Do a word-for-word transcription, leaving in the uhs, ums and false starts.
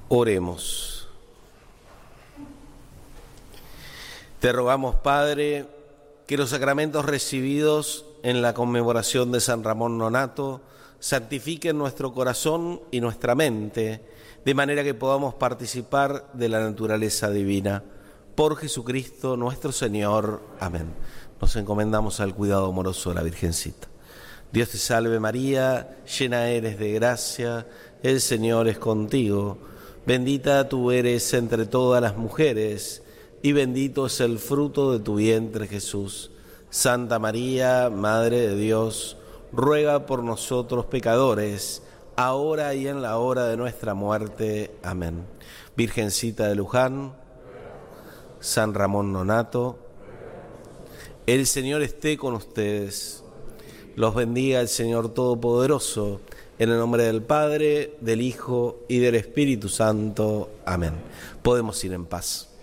Oremos. Te rogamos, Padre, que los sacramentos recibidos en la conmemoración de San Ramón Nonnato santifiquen nuestro corazón y nuestra mente, de manera que podamos participar de la naturaleza divina. Por Jesucristo nuestro Señor. Amén. Nos encomendamos al cuidado amoroso de la Virgencita. Dios te salve María, llena eres de gracia, el Señor es contigo. Bendita tú eres entre todas las mujeres, y bendito es el fruto de tu vientre, Jesús. Santa María, Madre de Dios, ruega por nosotros pecadores, ahora y en la hora de nuestra muerte. Amén. Virgencita de Luján, San Ramón Nonnato, el Señor esté con ustedes. Los bendiga el Señor Todopoderoso, en el nombre del Padre, del Hijo y del Espíritu Santo. Amén. Podemos ir en paz.